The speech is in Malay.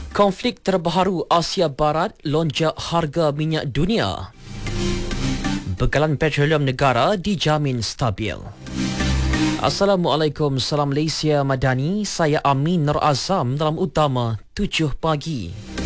Konflik terbaru Asia Barat lonjak harga minyak dunia. Bekalan petroleum negara dijamin stabil. Assalamualaikum, salam Malaysia Madani. Saya Amin Nur Azam dalam Utama 7 pagi.